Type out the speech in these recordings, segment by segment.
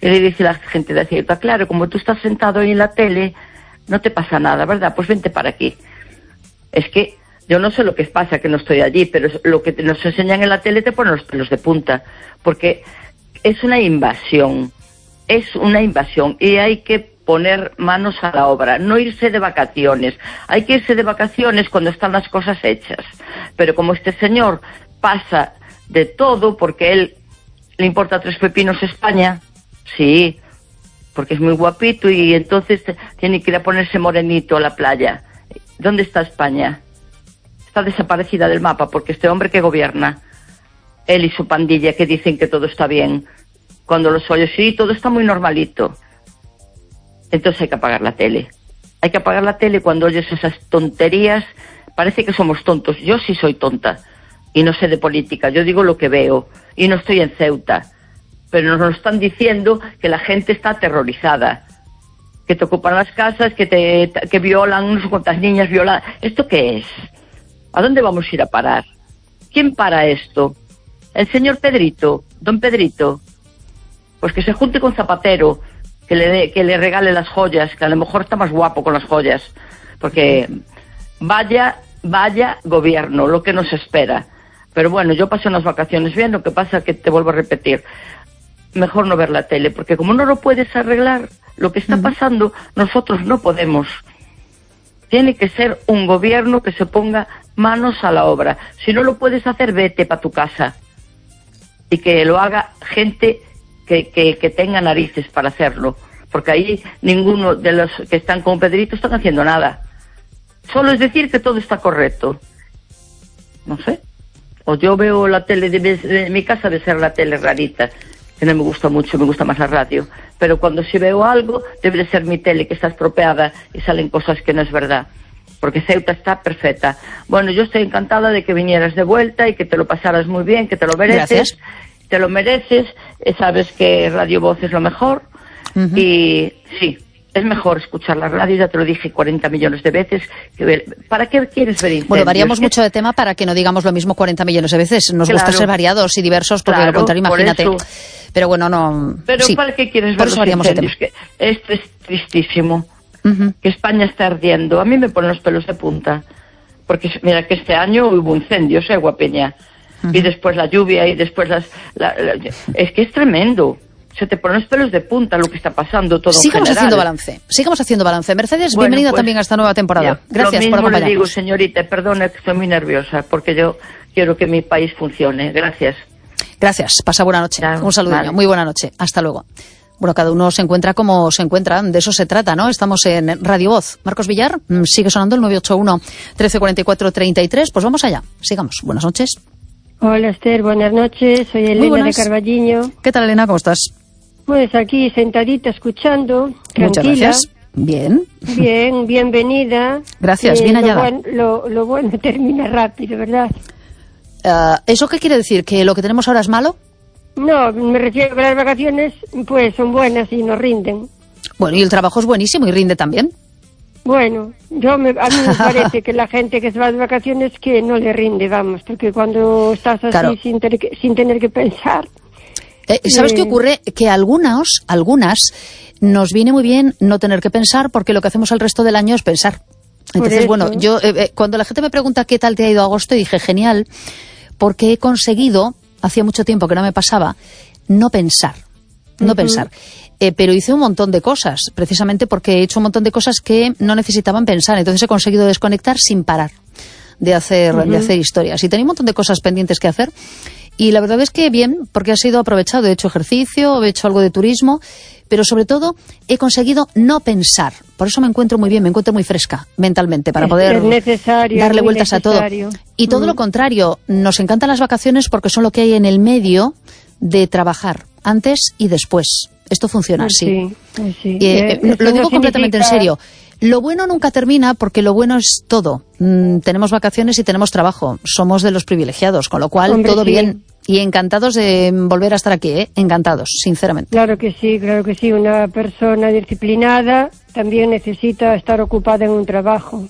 Y le dice la gente de Ceuta, claro, como tú estás sentado ahí en la tele, no te pasa nada, ¿verdad? Pues vente para aquí. Es que yo no sé lo que pasa, que no estoy allí, pero lo que nos enseñan en la tele te pone los pelos de punta, porque es una invasión, y hay que poner manos a la obra, no irse de vacaciones. Hay que irse de vacaciones cuando están las cosas hechas, pero como este señor pasa de todo, porque él le importa 3 pepinos España, sí, porque es muy guapito y entonces tiene que ir a ponerse morenito a la playa. ¿Dónde está España? Está desaparecida del mapa, porque este hombre que gobierna, él y su pandilla, que dicen que todo está bien, cuando los oyes, sí, todo está muy normalito. Entonces hay que apagar la tele. Hay que apagar la tele cuando oyes esas tonterías. Parece que somos tontos. Yo sí soy tonta y no sé de política. Yo digo lo que veo y no estoy en Ceuta. Pero nos están diciendo que la gente está aterrorizada, que te ocupan las casas, que violan, no sé cuántas niñas violadas. ¿Esto qué es? ¿A dónde vamos a ir a parar? ¿Quién para esto? El señor Pedrito, don Pedrito. Pues que se junte con Zapatero, que le regale las joyas, que a lo mejor está más guapo con las joyas. Porque vaya gobierno, lo que nos espera. Pero bueno, yo pasé unas vacaciones bien, lo que pasa es que te vuelvo a repetir. Mejor no ver la tele, porque como no lo puedes arreglar, lo que está pasando, nosotros no podemos. Tiene que ser un gobierno que se ponga manos a la obra. Si no lo puedes hacer, vete para tu casa. Y que lo haga gente que tenga narices para hacerlo. Porque ahí ninguno de los que están con Pedrito están haciendo nada. Solo es decir que todo está correcto. No sé. O yo veo la tele de mi casa, de ser la tele rarita, que no me gusta mucho, me gusta más la radio. Pero cuando sí veo algo, debe de ser mi tele, que está estropeada y salen cosas que no es verdad. Porque Ceuta está perfecta. Bueno, yo estoy encantada de que vinieras de vuelta y que te lo pasaras muy bien, que te lo mereces. Gracias. Te lo mereces, sabes que Radio Voz es lo mejor. Y sí, es mejor escuchar la radio, ya te lo dije 40 millones de veces. ¿Para qué quieres ver incendios? Bueno, variamos mucho de tema para que no digamos lo mismo 40 millones de veces. Nos gusta ser variados y diversos, porque lo contrario, imagínate. Pero bueno, no... Pero sí. ¿para qué quieres por ver eso los variamos incendios? de tema. Que esto es tristísimo. Que España está ardiendo. A mí me ponen los pelos de punta. Porque mira que este año hubo incendios, Guapeña. Y después la lluvia y después es que es tremendo. Se te ponen los pelos de punta lo que está pasando todo Sigamos en general. Sigamos haciendo balance. Mercedes, Bueno, bienvenida pues, también a esta nueva temporada. Gracias por acompañarnos. Lo mismo le digo, señorita, perdone que estoy muy nerviosa, porque yo quiero que mi país funcione. Gracias. Gracias. Pasa buena noche. Claro, Un saludo. vale. Muy buena noche. Hasta luego. Bueno, cada uno se encuentra como se encuentra, de eso se trata, ¿no? Estamos en Radio Voz. Marcos Villar, sigue sonando el 981-1344-33. Pues vamos allá. Sigamos. Buenas noches. Hola Esther, buenas noches, soy Elena de Carballiño. ¿Qué tal, Elena? ¿Cómo estás? Pues aquí sentadita escuchando, Muchas tranquila. gracias. Bien. Bien, bienvenida. Gracias, bien hallada. Lo bueno termina rápido, ¿verdad? ¿Eso qué quiere decir? ¿Que lo que tenemos ahora es malo? No, me refiero a que las vacaciones pues son buenas y nos rinden. Bueno, y el trabajo es buenísimo y rinde también. Bueno, a mí me parece que la gente que se va de vacaciones que no le rinde, vamos, porque cuando estás así Claro. sin tener que pensar... ¿Sabes qué ocurre? Que algunas nos viene muy bien no tener que pensar, porque lo que hacemos el resto del año es pensar. Entonces, bueno, yo cuando la gente me pregunta qué tal te ha ido agosto, dije genial, porque he conseguido, hacía mucho tiempo que no me pasaba, no pensar. Pero hice un montón de cosas, precisamente porque he hecho un montón de cosas que no necesitaban pensar. Entonces he conseguido desconectar sin parar de hacer historias. Y tenía un montón de cosas pendientes que hacer. Y la verdad es que bien, porque ha sido aprovechado. He hecho ejercicio, he hecho algo de turismo, pero sobre todo he conseguido no pensar. Por eso me encuentro muy bien, me encuentro muy fresca mentalmente, para poder darle vueltas a todo. Y todo lo contrario, nos encantan las vacaciones porque son lo que hay en el medio de trabajar, antes y después. Esto funciona así. Sí. Lo digo completamente en serio. Lo bueno nunca termina, porque lo bueno es todo. Tenemos vacaciones y tenemos trabajo. Somos de los privilegiados, con lo cual, hombre, todo bien. Y encantados de volver a estar aquí, ¿eh? Encantados, sinceramente. Claro que sí. Una persona disciplinada también necesita estar ocupada en un trabajo.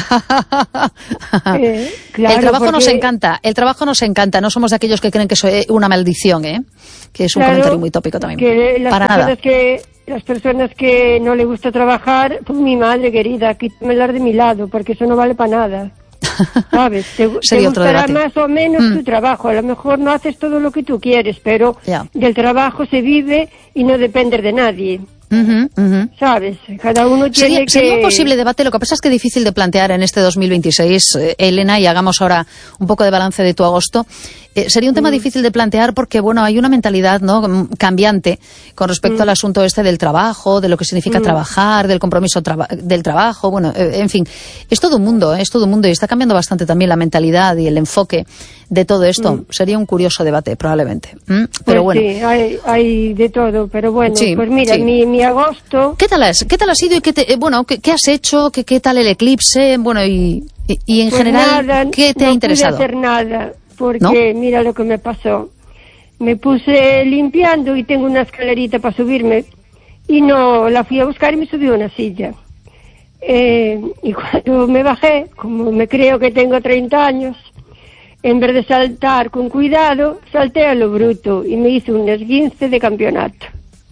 Claro, el trabajo nos encanta, no somos de aquellos que creen que es una maldición, que es un comentario muy tópico también. Que las personas que no le gusta trabajar, pues mi madre querida, quítamela de mi lado, porque eso no vale para nada. ¿Sabes? Te gustará más o menos tu trabajo, a lo mejor no haces todo lo que tú quieres, pero del trabajo se vive y no dependes de nadie. ¿Sabes? Cada uno tiene Sería un posible debate, lo que pasa es que es difícil de plantear en este 2026, Elena, y hagamos ahora un poco de balance de tu agosto. Sería un tema difícil de plantear porque, bueno, hay una mentalidad, ¿no?, cambiante con respecto al asunto este del trabajo, de lo que significa trabajar, del compromiso del trabajo, bueno, en fin, es todo un mundo y está cambiando bastante también la mentalidad y el enfoque de todo esto. Sería un curioso debate, probablemente. Pero bueno. Sí, hay de todo, pero bueno, pues mira, mi agosto... ¿Qué tal ha sido y qué has hecho? ¿Qué tal el eclipse? Bueno, y en pues general, nada, ¿qué te ha interesado? No pude hacer nada, porque mira lo que me pasó. Me puse limpiando y tengo una escalerita para subirme y no la fui a buscar y me subí a una silla. Y cuando me bajé, como me creo que tengo 30 años, en vez de saltar con cuidado, salté a lo bruto y me hice un esguince de campeonato.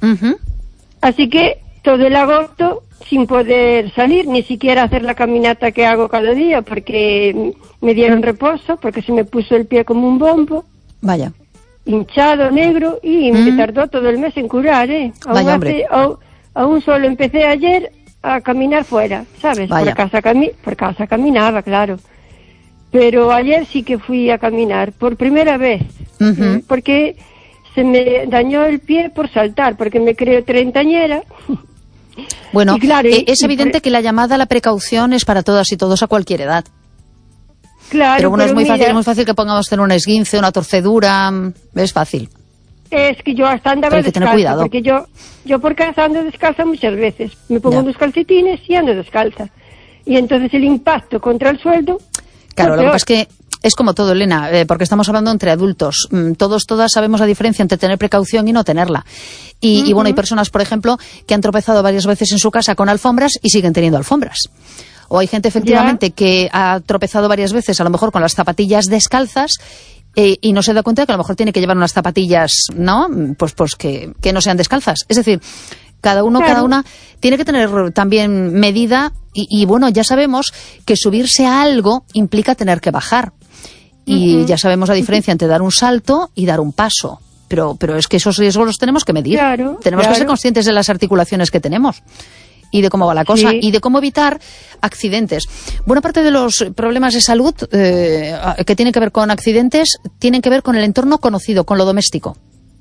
Así que todo el agosto sin poder salir, ni siquiera hacer la caminata que hago cada día, porque me dieron reposo, porque se me puso el pie como un bombo. Vaya. Hinchado, negro, y me tardó todo el mes en curar, Vaya, hombre. Aún solo empecé ayer a caminar fuera, ¿sabes? Vaya. Por casa caminaba, claro. Pero ayer sí que fui a caminar, por primera vez, porque se me dañó el pie por saltar, porque me creo treintañera. Bueno, es evidente que la llamada a la precaución es para todas y todos a cualquier edad. Claro, pero bueno, es muy fácil que pongamos en un esguince, una torcedura, es fácil. Es que yo hasta andaba hay que descalza, tener cuidado. porque yo por casa ando descalza muchas veces. Me pongo unos calcetines y ando descalza. Y entonces el impacto contra el suelo... Claro, lo que pasa es que es como todo, Elena, porque estamos hablando entre adultos. Todas sabemos la diferencia entre tener precaución y no tenerla. Y bueno, hay personas, por ejemplo, que han tropezado varias veces en su casa con alfombras y siguen teniendo alfombras. O hay gente, efectivamente, que ha tropezado varias veces, a lo mejor con las zapatillas descalzas, y no se da cuenta de que a lo mejor tiene que llevar unas zapatillas, ¿no?, pues que no sean descalzas. Es decir, cada una tiene que tener también medida y bueno, ya sabemos que subirse a algo implica tener que bajar. Y ya sabemos la diferencia entre dar un salto y dar un paso. Pero es que esos riesgos los tenemos que medir. Tenemos que ser conscientes de las articulaciones que tenemos y de cómo va la cosa y de cómo evitar accidentes. Buena parte de los problemas de salud que tienen que ver con accidentes tienen que ver con el entorno conocido, con lo doméstico.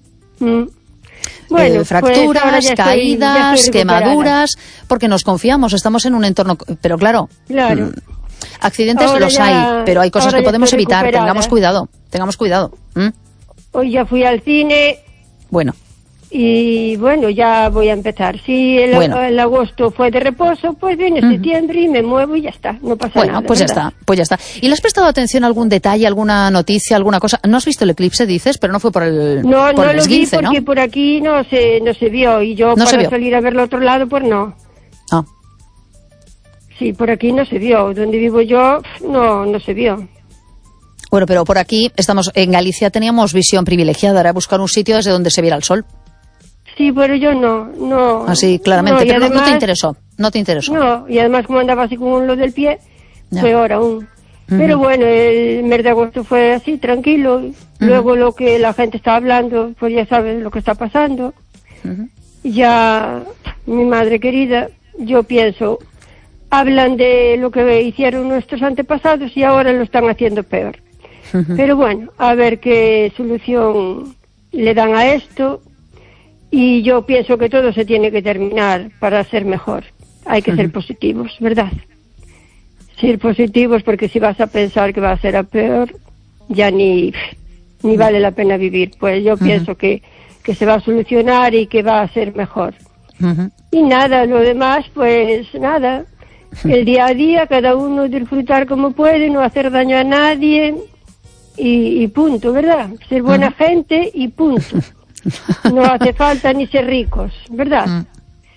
Bueno, fracturas, pues caídas, quemaduras, porque nos confiamos, estamos en un entorno... Pero claro. Accidentes ahora hay, pero hay cosas que podemos evitar. Tengamos cuidado. Hoy ya fui al cine. Bueno. Y bueno, ya voy a empezar. Si el agosto fue de reposo, pues viene septiembre y me muevo y ya está. No pasa nada. Pues ya está. ¿Y le has prestado atención a algún detalle, alguna noticia, alguna cosa? ¿No has visto el eclipse, dices? Pero no fue por el No por el lo esguince, vi porque por aquí no se vio. Y yo para salir a verlo otro lado, pues no. Ah. Sí, por aquí no se vio. Donde vivo yo, no se vio. Bueno, pero por aquí, en Galicia teníamos visión privilegiada. Era buscar un sitio desde donde se viera el sol. Sí, pero yo no. Así, claramente, pero además, no te interesó. No, y además como andaba así con lo del pie, peor aún. Pero bueno, el mes de agosto fue así, tranquilo. Luego lo que la gente está hablando, pues ya sabes lo que está pasando. Ya, mi madre querida, yo pienso, hablan de lo que hicieron nuestros antepasados y ahora lo están haciendo peor. Pero bueno, a ver qué solución le dan a esto. Y yo pienso que todo se tiene que terminar para ser mejor. Hay que ser positivos, ¿verdad? Ser positivos, porque si vas a pensar que va a ser a peor, ya ni vale la pena vivir. Pues yo pienso que se va a solucionar y que va a ser mejor. Y nada, lo demás, pues nada. El día a día, cada uno disfrutar como puede, no hacer daño a nadie y punto, ¿verdad? Ser buena gente y punto. No hace falta ni ser ricos, ¿verdad?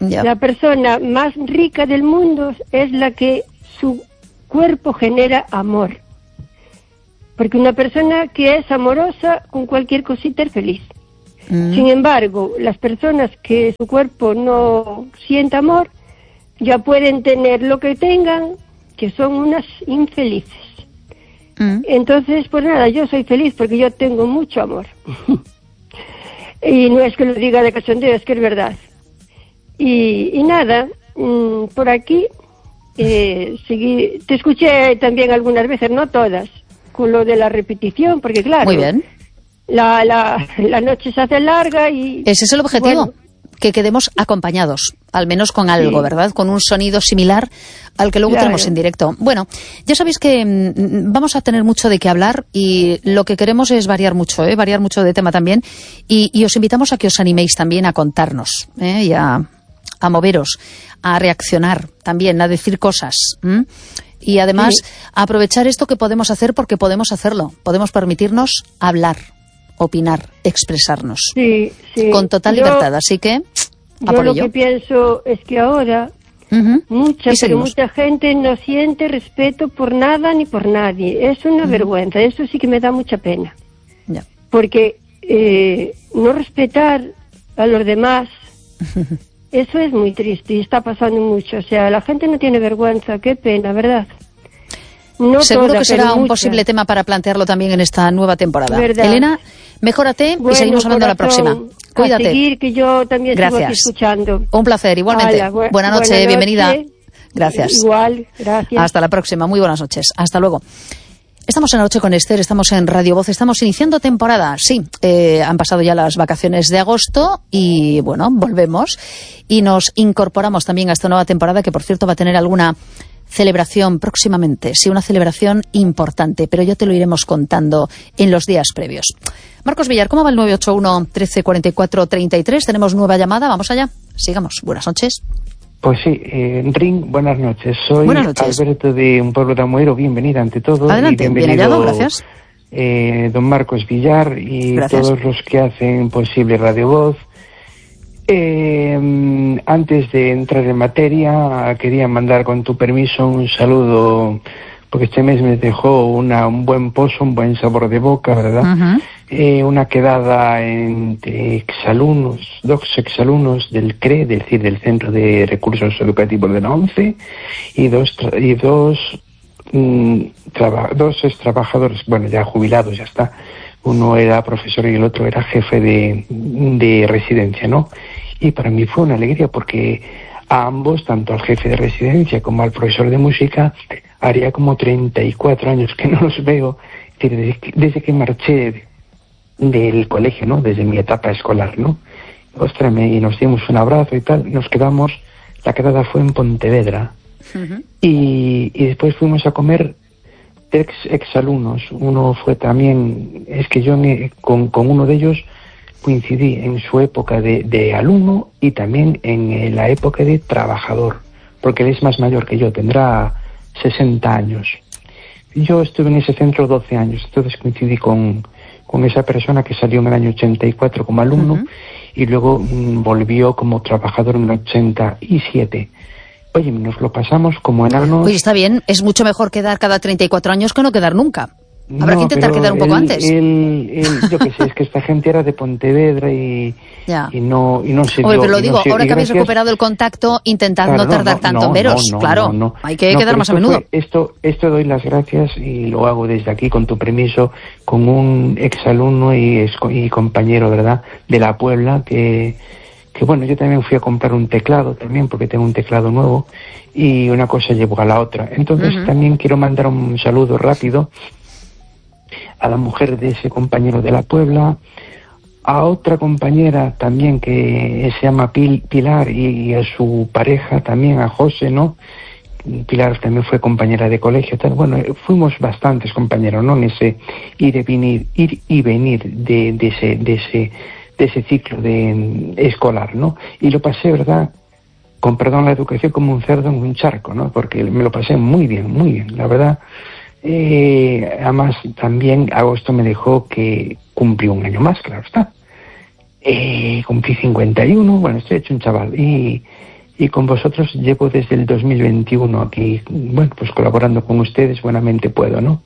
Ya. La persona más rica del mundo es la que su cuerpo genera amor. Porque una persona que es amorosa, con cualquier cosita es feliz. Sin embargo, las personas que su cuerpo no siente amor, ya pueden tener lo que tengan, que son unas infelices. Entonces, pues nada, yo soy feliz porque yo tengo mucho amor. Y no es que lo diga de cachondeo, es que es verdad. Y nada, por aquí, te escuché también algunas veces, no todas, con lo de la repetición, porque claro... Muy bien. La noche se hace larga y... Ese es el objetivo, bueno, que quedemos acompañados, al menos con algo, sí, ¿verdad? Con un sonido similar al que luego claro, tenemos en directo. Bueno, ya sabéis que vamos a tener mucho de qué hablar y lo que queremos es variar mucho de tema también. Y os invitamos a que os animéis también a contarnos y a moveros, a reaccionar también, a decir cosas. Y además, sí, a aprovechar esto que podemos hacer porque podemos hacerlo. Podemos permitirnos hablar, opinar, expresarnos. sí, sí. Con total libertad, así que a yo por lo ello. que pienso es que ahora mucha gente no siente respeto por nada ni por nadie. Es una vergüenza, eso sí que me da mucha pena. Ya. Porque no respetar a los demás, eso es muy triste y está pasando mucho. O sea, la gente no tiene vergüenza, qué pena, ¿verdad? No Seguro toda, que será pero un mucha. posible tema para plantearlo también en esta nueva temporada. ¿Verdad? Elena, mejórate y seguimos hablando la próxima. Cuídate. A seguir, que yo también sigo aquí Gracias. escuchando. Un placer, igualmente. Hala, buena noche, bienvenida. Gracias. Igual, gracias. Hasta la próxima, muy buenas noches. Hasta luego. Estamos en La Noche con Esther, estamos en Radio Voz, estamos iniciando temporada. Sí, han pasado ya las vacaciones de agosto y, bueno, volvemos y nos incorporamos también a esta nueva temporada que, por cierto, va a tener alguna celebración próximamente. Sí, una celebración importante, pero ya te lo iremos contando en los días previos. Marcos Villar, ¿cómo va el 981 13 44 33? Tenemos nueva llamada, vamos allá. Sigamos. Buenas noches. Pues sí, Ring, buenas noches. Soy buenas noches. Alberto de Un Pueblo de Amoeiro, bienvenida ante todo. Adelante, bien hallado, gracias. Don Marcos Villar y gracias. Todos los que hacen posible Radio Voz. Antes de entrar en materia, quería mandar con tu permiso un saludo, porque este mes me dejó un buen pozo, un buen sabor de boca, ¿verdad? Una quedada entre dos exalumnos del CRE, es decir, del Centro de Recursos Educativos de la ONCE, y dos trabajadores, bueno, ya jubilados, ya está. Uno era profesor y el otro era jefe de residencia, ¿no? Y para mí fue una alegría porque a ambos, tanto al jefe de residencia como al profesor de música, haría como 34 años que no los veo, desde que marché del colegio, ¿no? Desde mi etapa escolar, ¿no? Ostras, y nos dimos un abrazo y tal, nos quedamos, la quedada fue en Pontevedra, y después fuimos a comer exalumnos. Uno fue también, es que yo con uno de ellos coincidí en su época de alumno y también en la época de trabajador, porque él es más mayor que yo, tendrá 60 años. Yo estuve en ese centro 12 años, entonces coincidí con esa persona que salió en el año 84 como alumno y luego volvió como trabajador en el 87. Oye, nos lo pasamos como enarnos. Oye, está bien, es mucho mejor quedar cada 34 años que no quedar nunca. Habrá que intentar quedar un poco antes. Yo qué sé, es que esta gente era de Pontevedra y no se dio. Oye, pero lo digo, ahora que habéis recuperado el contacto, intentad no tardar tanto en veros. Claro, hay que quedar más a menudo. Esto doy las gracias y lo hago desde aquí, con tu permiso, con un exalumno y compañero, ¿verdad?, de la Puebla, que bueno, yo también fui a comprar un teclado también, porque tengo un teclado nuevo, y una cosa llevó a la otra. Entonces también quiero mandar un saludo rápido a la mujer de ese compañero de la Puebla, a otra compañera también que se llama Pilar y a su pareja también, a José, ¿no? Pilar también fue compañera de colegio, tal. Bueno, fuimos bastantes compañeros, ¿no? En ese ir y venir de ese ciclo escolar, ¿no? Y lo pasé, ¿verdad?, con perdón la educación, como un cerdo en un charco, ¿no? Porque me lo pasé muy bien, la verdad. Además, también agosto me dejó que cumplí un año más, claro está. Cumplí 51, bueno, estoy hecho un chaval. Y y con vosotros llevo desde el 2021 aquí, bueno, pues colaborando con ustedes, buenamente puedo, ¿no?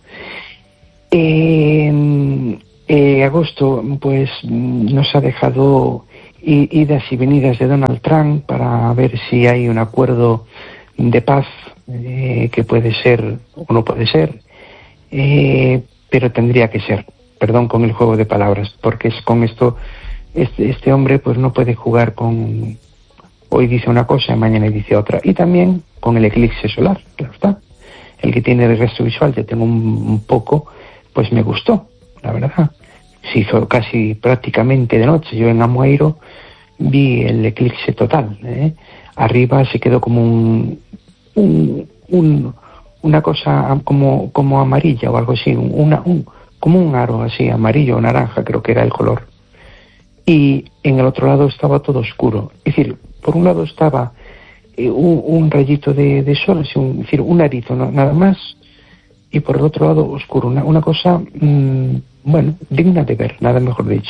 Agosto, pues nos ha dejado idas y venidas de Donald Trump para ver si hay un acuerdo de paz que puede ser o no puede ser, pero tendría que ser, perdón con el juego de palabras, porque es con esto, este hombre pues no puede jugar con, hoy dice una cosa y mañana dice otra, y también con el eclipse solar, claro está, el que tiene el resto visual, yo tengo un poco, pues me gustó, la verdad. Se hizo casi prácticamente de noche. Yo en Amoeiro vi el eclipse total. Arriba se quedó como una cosa como amarilla o algo así, como un aro así, amarillo o naranja, creo que era el color. Y en el otro lado estaba todo oscuro. Es decir, por un lado estaba un rayito de sol, es decir, un arizo, nada más, y por el otro lado oscuro, una cosa, bueno, digna de ver, nada mejor dicho.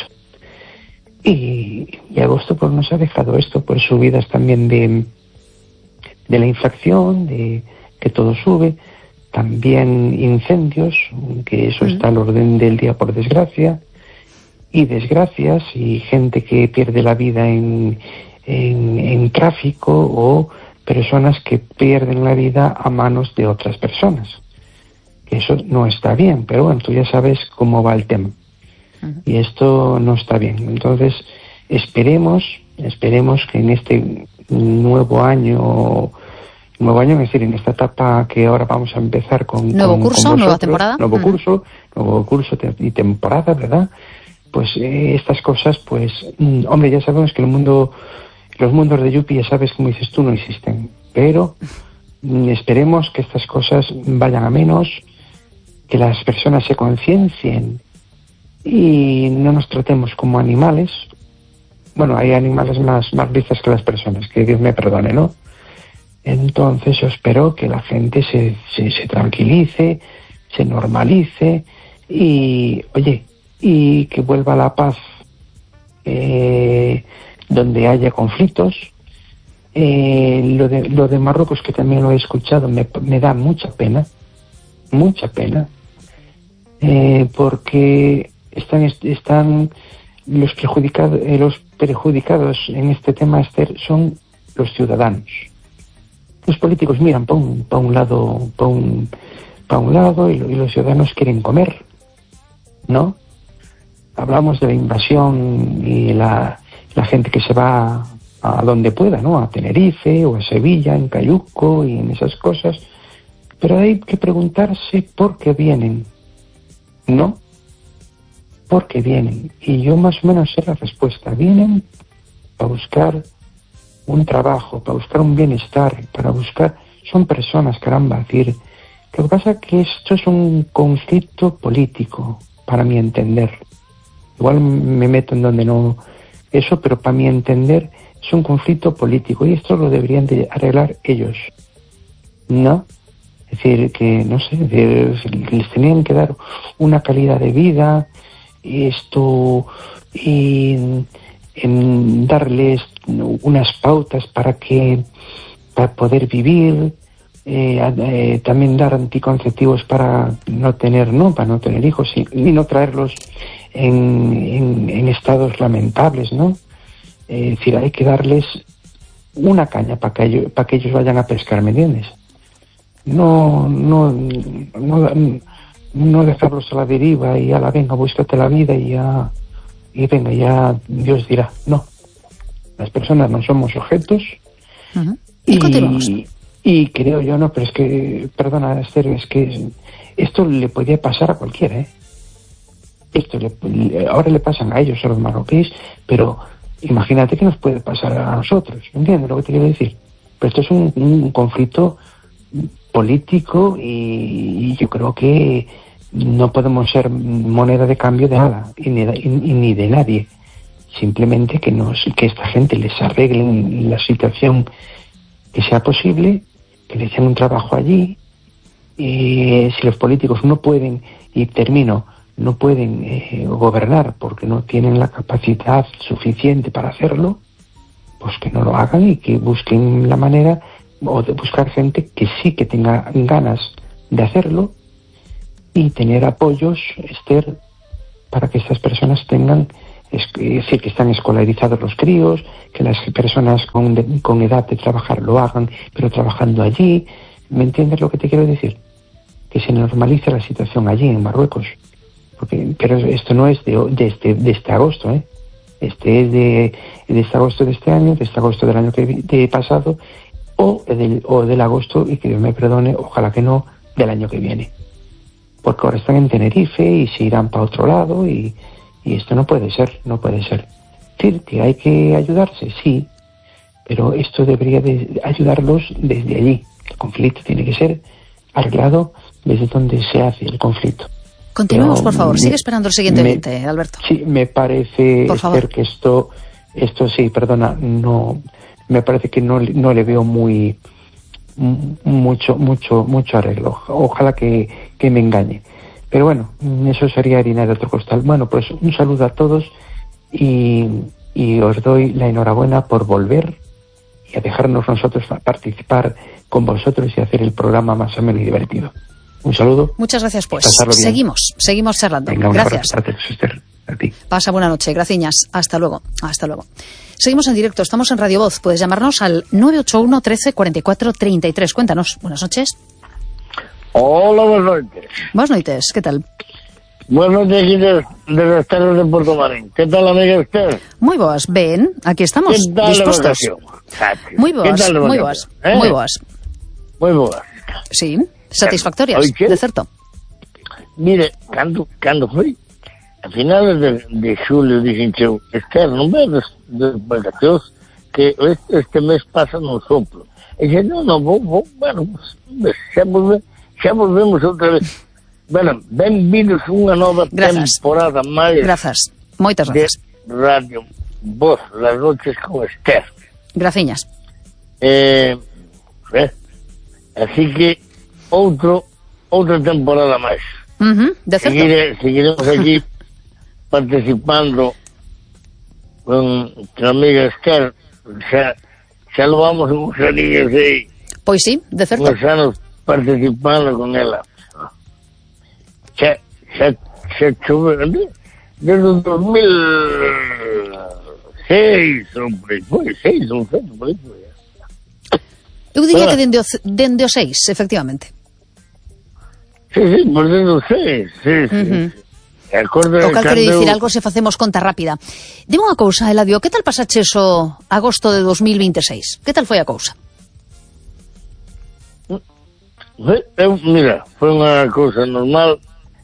Y agosto pues nos ha dejado esto, por subidas también de la inflación, de que todo sube, también incendios, que eso está al orden del día por desgracia, y desgracias, y gente que pierde la vida en tráfico, o personas que pierden la vida a manos de otras personas. Eso no está bien, pero bueno, tú ya sabes cómo va el tema. Y esto no está bien. Entonces, esperemos que en este nuevo año, es decir, en esta etapa que ahora vamos a empezar con nuevo curso, con nueva temporada. Nuevo curso y temporada, ¿verdad? Pues estas cosas, pues, hombre, ya sabemos que los mundos de Yupi, ya sabes, como dices tú, no existen. Pero esperemos que estas cosas vayan a menos, que las personas se conciencien y no nos tratemos como animales. Bueno, hay animales más listos que las personas, que Dios me perdone, ¿no? Entonces yo espero que la gente se tranquilice, se normalice y, oye, y que vuelva la paz donde haya conflictos. Lo de Marruecos, que también lo he escuchado, me da mucha pena, porque están los perjudicados en este tema, Esther, son los ciudadanos. Los políticos miran para un lado y los ciudadanos quieren comer, ¿no? Hablamos de la invasión y la gente que se va a donde pueda, ¿no? A Tenerife o a Sevilla, en Cayuco y en esas cosas. Pero hay que preguntarse por qué vienen, ¿no? ¿Por qué vienen? Y yo más o menos sé la respuesta. Vienen para buscar un trabajo, para buscar un bienestar, son personas, caramba, es decir, lo que pasa es que esto es un conflicto político, para mi entender. Igual me meto en donde no eso, pero para mi entender es un conflicto político y esto lo deberían de arreglar ellos, ¿no? Es decir, que, no sé, les tenían que dar una calidad de vida, y en darles unas pautas para poder vivir, también dar anticonceptivos para no tener hijos y no traerlos en estados lamentables, ¿no? Es decir, hay que darles una caña para que ellos vayan a pescar, ¿me entiendes? No dejarlos a la deriva y a la venga, búscate la vida y venga, ya Dios dirá. No, las personas no somos objetos. Y creo yo, no, pero es que, perdona, Esther, es que esto le podía pasar a cualquiera, ¿eh? Ahora le pasan a ellos, a los marroquíes, pero imagínate que nos puede pasar a nosotros, ¿entiendes lo que te quiero decir? Pero esto es un conflicto político y yo creo que no podemos ser moneda de cambio de nada y ni de nadie. Simplemente que esta gente les arregle la situación que sea posible, que les den un trabajo allí. Y si los políticos no pueden, no pueden gobernar porque no tienen la capacidad suficiente para hacerlo, pues que no lo hagan y que busquen la manera o de buscar gente que sí que tenga ganas de hacerlo y tener apoyos, Esther, para que estas personas tengan, sí, que están escolarizados los críos, que las personas con edad de trabajar lo hagan, pero trabajando allí. ¿Me entiendes lo que te quiero decir? Que se normalice la situación allí en Marruecos. Pero esto no es de este agosto, ¿eh? Este es de este agosto de este año, de este agosto del año de pasado, o del agosto, y que Dios me perdone, ojalá que no, del año que viene. Porque ahora están en Tenerife y se irán para otro lado y esto no puede ser. decir que hay que ayudarse, sí, pero esto debería de ayudarlos desde allí. El conflicto tiene que ser arreglado desde donde se hace el conflicto. Continuemos, por favor. Sigue esperando el siguiente oyente, Alberto. Sí, me parece ser que esto sí, perdona, no, me parece que no le veo mucho arreglo. Ojalá que me engañe. Pero bueno, eso sería harina de otro costal. Bueno, pues un saludo a todos y os doy la enhorabuena por volver y a dejarnos nosotros participar con vosotros y hacer el programa más ameno y divertido. Un saludo. Muchas gracias, pues. Seguimos charlando. Venga, gracias. A ti. Pasa buena noche. Gracias. Hasta luego. Seguimos en directo. Estamos en Radio Voz. Puedes llamarnos al 981 13 44 33. Cuéntanos. Buenas noches. Hola, buenas noches. Buenas noches. ¿Qué tal? Buenas noches aquí de las terras de Puerto Marín. ¿Qué tal, amiga usted? Muy boas. Ven, aquí estamos. ¿Qué tal dispuestos. Muy boas. Muy boas. Sí. Satisfactorias, de certo. Mire, cando foi a finales de xulio dixen eu, Esther, non vedes de vacacións que este mes pasa no soplo. E dixen, non, vou, bueno, xa volvemos outra vez. Bueno, benvidos unha nova temporada máis. Grazas, moitas grazas. De Radio Voz, las noches con Esther. Graciñas. Así que outra temporada máis. De certo. Seguiremos aquí participando con a amiga Esther. Xa lo vamos uns aninhos aí. Pois sí, de certo. Uns anos participando con ela. Xa chove desde o 2006 ou por aí. Foi 6 ou 7 por aí. Eu diría que dende o 6, efectivamente. Sí, por dende o 6, sí. O cal quere dicir algo se facemos conta rápida. Dime unha cousa, Eladio, que tal pasaches o agosto de 2026? Que tal foi a cousa? Mira, foi unha cousa normal.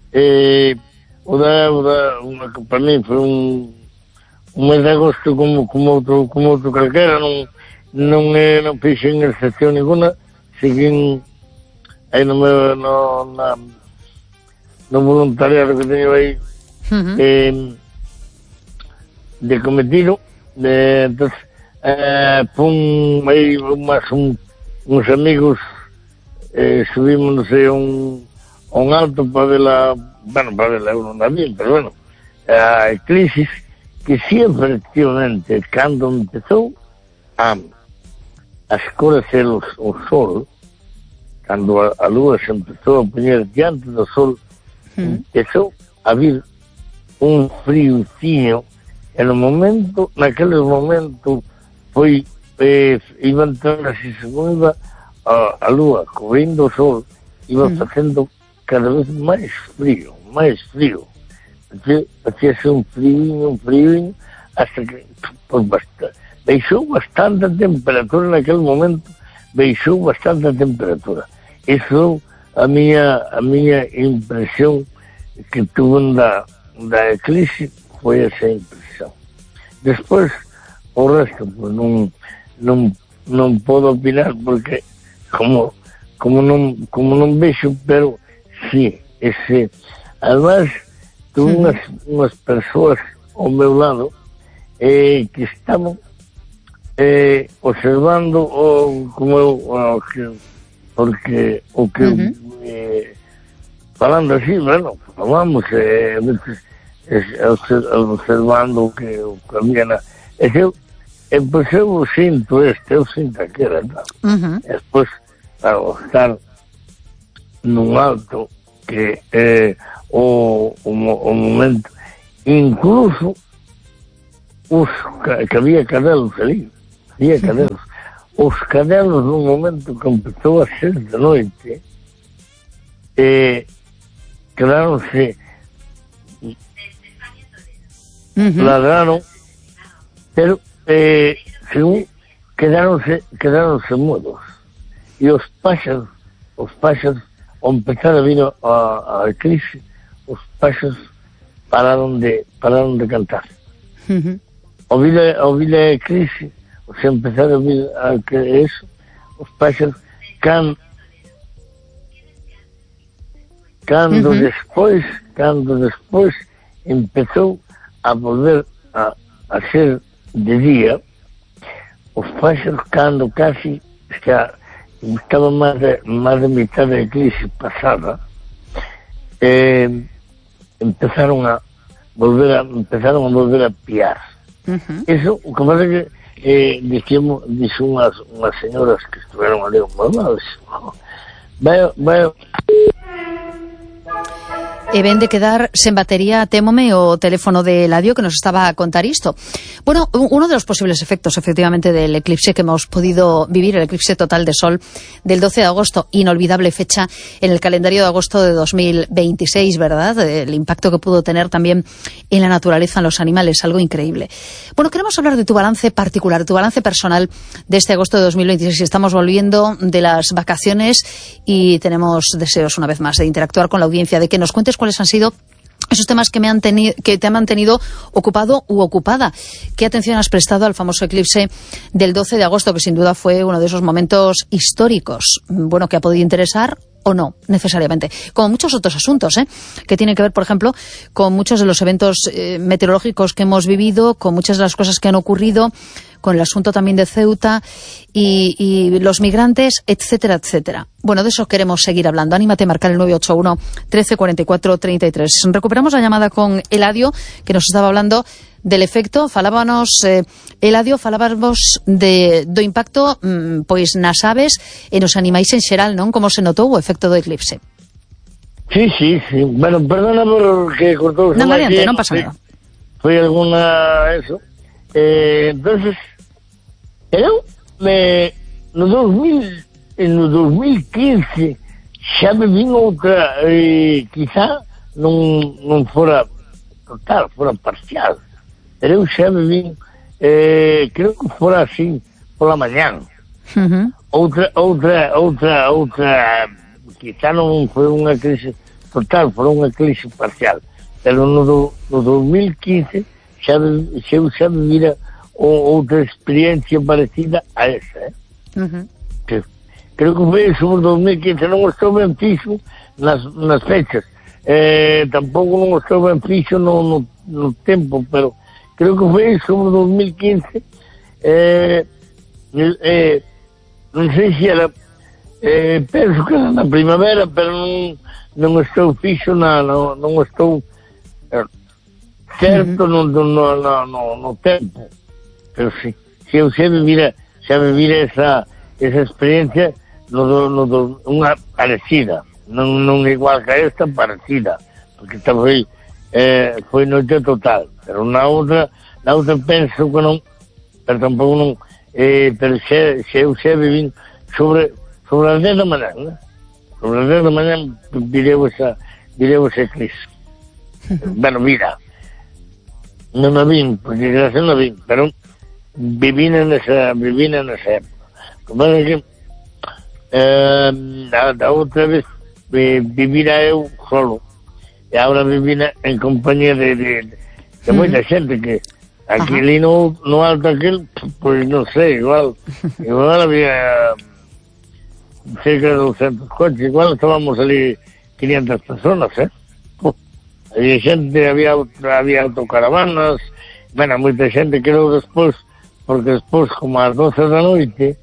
Para mí foi un mes de agosto como outro calquera, non fixen excepción ninguna, seguín aí no voluntariado que teño aí de cometido, entonces fun aí uns amigos, subimos a un alto para verla, eu non la vi, pero bueno, a eclipsis que sí, efectivamente, cando empezou a escurecer o sol, cando a lúa se empezou a poñer diante do sol, empezou a vir un friocinho, e naqueles momentos foi iba entrando así, según iba a lúa cubrindo o sol, iba facendo cada vez máis frío, hacíase un frío, hasta que baixou bastante a temperatura naquele momento, Isso a miña impresión que tuve da eclipse foi esa impresión. Despois, o resto, pues, non podo opinar porque como non vexo, pero sí, además tuve unhas persoas ao meu lado que estaban observando porque falando así, bueno, falamos observando o que había pois eu sinto aquela, claro. Despois, claro, estar nun alto que o momento, incluso que había cadelos ali, os cadelos no momento que empezou a ser de noite quedaronse ladraron, pero según quedaronse mudos, e os páxaros ao empezar a vir a eclipse, os páxaros pararon de cantar. Ao vir a eclipse, se empezar a vir eso, os páxaros cando despois empezou a volver a ser de día, os páxaros cando casi estaba máis de mitad da eclipse pasada, empezaron a volver a piar. Eso, o que pasa que dixo unhas señoras que estiveron ali vai E ven de quedar sen batería, témome, o teléfono de Eladio que nos estaba a contar isto. Bueno, uno de los posibles efectos, efectivamente, del eclipse que hemos podido vivir, el eclipse total de sol del 12 de agosto, inolvidable fecha en el calendario de agosto de 2026, ¿verdad? El impacto que pudo tener también en la naturaleza, en los animales, algo increíble. Bueno, queremos hablar de tu balance particular, tu balance personal de este agosto de 2026. Estamos volviendo de las vacaciones y tenemos deseos, una vez más, de interactuar con la audiencia, de que nos cuentes cuáles han sido esos temas que te han mantenido ocupado u ocupada. ¿Qué atención has prestado al famoso eclipse del 12 de agosto, que sin duda fue uno de esos momentos históricos? Bueno, que ha podido interesar o no, necesariamente. Como muchos otros asuntos, que tienen que ver, por ejemplo, con muchos de los eventos meteorológicos que hemos vivido, con muchas de las cosas que han ocurrido, con el asunto también de Ceuta y los migrantes, etcétera, etcétera. Bueno, de eso queremos seguir hablando. Anímate a marcar el 981 13 44 33. Recuperamos la llamada con Eladio, que nos estaba hablando del efecto. Eladio, falábamos do impacto pois nas aves e nos animais en xeral, non? Como se notou o efecto do eclipse? Sí. Bueno, perdona porque cortou. Non, adiante, non pasa nada. Foi alguna eso. Entonces, eu no 2015 xa me vin outra, quizá non fora total, fora parcial, pero eu xa me vin, creo que fora así pola mañán. Outra, quizá non foi unha eclipse total, foi unha eclipse parcial, pero no 2015 eu xa vivira outra experiencia parecida a esa, creo que foi sobre 2015, non estou ben fixo nas fechas, tampouco non estou ben fixo no tempo, pero creo que foi sobre 2015, non sei se era, penso que era na primavera, pero non estou fixo non estou certo no tempo, pero si eu xa vivira esa experiencia unha parecida, non igual que esta, parecida, porque esta foi noite total, pero na outra penso que non, pero tampouco non, pero eu xa vivín sobre as 10 da manhã, né? Sobre as 10 da manhã vireu esa eclipse. Bueno, mira, non a vin, porque gracias non a vin, pero vivina nesa época. Como é que a outra vez vivira eu solo, e agora vivina en compañía de moita xente, que aquí ali no alto aquel, pois non sei, igual había cerca de 200 coches, igual estábamos ali 500 personas, había xente, había autocaravanas, bueno, moita xente, creo despois, porque despois, como ás 12 da noite,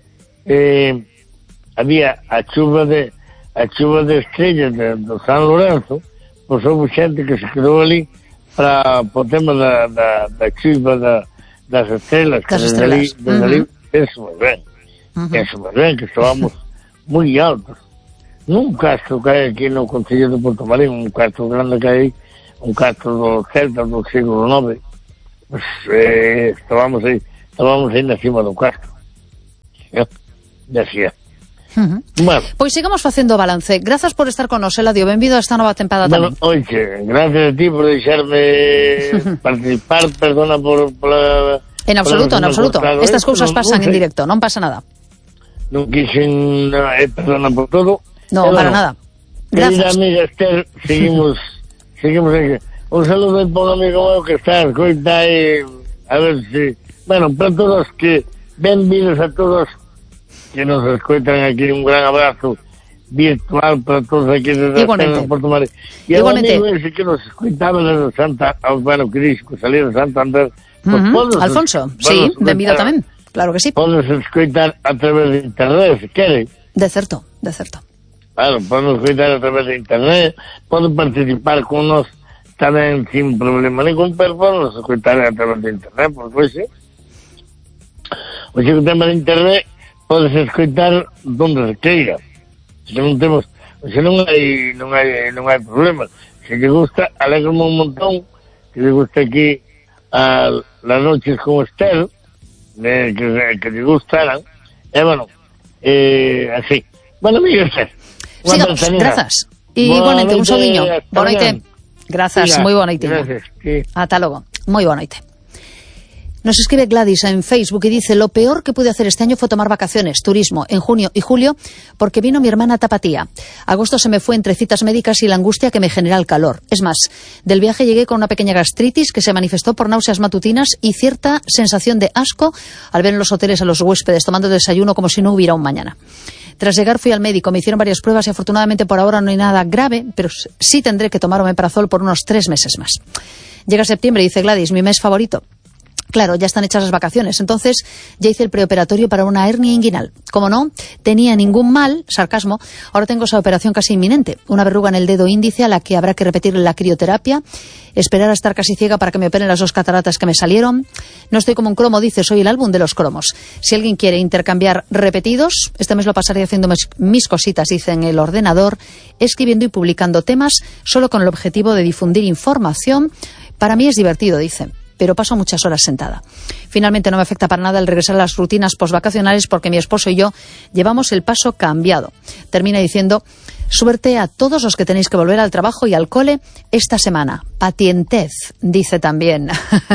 había a chuva de estrellas do San Lorenzo, pois houve xente que se quedou ali para o tema da chuva das estrelas, que desde ali, eso moi ben, que estábamos moi altos. Nun castro que hai aquí no Concello de Portomarín, un castro grande que hai, un castro do Celta do siglo IX, pues estábamos aí na cima do castro. Decía. Bueno. Pois sigamos facendo balance. Grazas por estar con nos, Eladio. Benvido a esta nova tempada tamén. Oixe, gracias a ti por deixarme participar, perdona por la... En absoluto. Estas cousas pasan en directo, non pasa nada. Non quixen, perdona por todo. No, para nada. Gracias. Querida amiga Esther, seguimos aquí. Un saludo para un amigo meu que está escoita aí, a ver si... Bueno, para todos que... Benvidos a todos que nos escoitan aquí, un gran abrazo virtual para todos aquí desde Porto Marín. E ao amigo ese que nos escoitaba desde bueno, que dixo que salía de Santander, Alfonso, sí, benvido tamén, claro que sí. Podes escoitar a través de internet, se quere. De certo. Claro, podemos escoitar a través de internet, poden participar con nos tamén sin problema ningún, pero podemos escoitar a través de internet, por supuesto. O sea, o tema de internet podes escoitar donde se queira. Se non temos, se non hai problema. Se te gusta, alegrame un montón que te guste aquí a las noches con Esther, que te gustaran. Bueno, así. Bueno, amigo Esther. Sigamos, grazas. E igualmente, un soliño. Boa noite. Grazas, moi boa noite. Ata logo. Moi boa noite. Nos escribe Gladys en Facebook y dice: lo peor que pude hacer este año fue tomar vacaciones, turismo, en junio y julio, porque vino mi hermana Tapatía. Agosto se me fue entre citas médicas y la angustia que me genera el calor. Es más, del viaje llegué con una pequeña gastritis que se manifestó por náuseas matutinas y cierta sensación de asco al ver en los hoteles a los huéspedes tomando desayuno como si no hubiera un mañana. Tras llegar fui al médico, me hicieron varias pruebas y afortunadamente por ahora no hay nada grave, pero sí tendré que tomar omeprazol por unos 3 meses más. Llega septiembre, dice Gladys, mi mes favorito. Claro, ya están hechas las vacaciones, entonces ya hice el preoperatorio para una hernia inguinal. Como no tenía ningún mal, sarcasmo, ahora tengo esa operación casi inminente. Una verruga en el dedo índice a la que habrá que repetir la crioterapia, esperar a estar casi ciega para que me operen las 2 cataratas que me salieron. No estoy como un cromo, dice, soy el álbum de los cromos. Si alguien quiere intercambiar repetidos, este mes lo pasaré haciendo mis cositas, dice, en el ordenador, escribiendo y publicando temas, solo con el objetivo de difundir información. Para mí es divertido, dice, pero paso muchas horas sentada. Finalmente no me afecta para nada el regresar a las rutinas postvacacionales porque mi esposo y yo llevamos el paso cambiado. Termina diciendo: suerte a todos los que tenéis que volver al trabajo y al cole esta semana. Patientez, dice también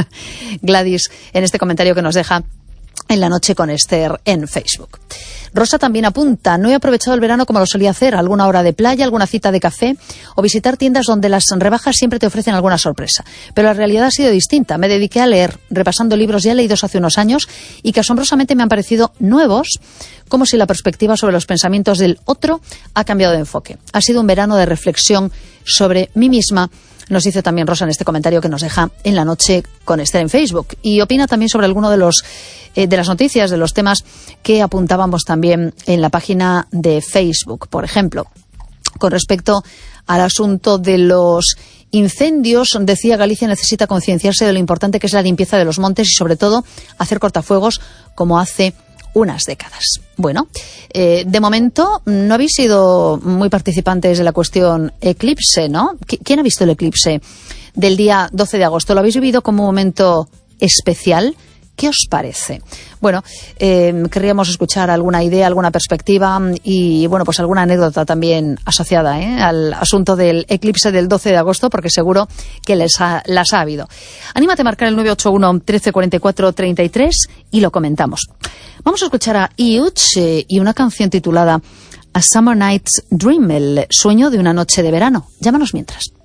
Gladys en este comentario que nos deja en la noche con Esther en Facebook. Rosa también apunta: no he aprovechado el verano como lo solía hacer, alguna hora de playa, alguna cita de café o visitar tiendas donde las rebajas siempre te ofrecen alguna sorpresa. Pero la realidad ha sido distinta. Me dediqué a leer, repasando libros ya leídos hace unos años y que asombrosamente me han parecido nuevos, como si la perspectiva sobre los pensamientos del otro ha cambiado de enfoque. Ha sido un verano de reflexión sobre mí misma, nos dice también Rosa en este comentario que nos deja en la noche con Esther en Facebook. Y opina también sobre alguno de las noticias, de los temas que apuntábamos también en la página de Facebook. Por ejemplo, con respecto al asunto de los incendios, decía: Galicia necesita concienciarse de lo importante que es la limpieza de los montes y sobre todo hacer cortafuegos como hace unas décadas. Bueno, de momento no habéis sido muy participantes de la cuestión eclipse, ¿no? ¿Quién ha visto el eclipse del día 12 de agosto? ¿Lo habéis vivido como un momento especial? ¿Qué os parece? Bueno, querríamos escuchar alguna idea, alguna perspectiva y, bueno, pues alguna anécdota también asociada al asunto del eclipse del 12 de agosto, porque seguro que las ha habido. Anímate a marcar el 981 1344 33 y lo comentamos. Vamos a escuchar a Iuch y una canción titulada A Summer Night's Dream, el sueño de una noche de verano. Llámanos mientras.